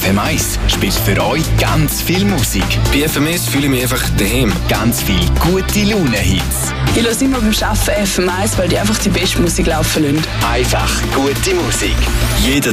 FM1 spielt für euch ganz viel Musik. Bei FMS fühle ich mich einfach daheim. Ganz viel gute Laune-Hits. Ich höre immer beim Arbeiten FM1, weil die einfach die beste Musik laufen lassen. Einfach gute Musik. Jeden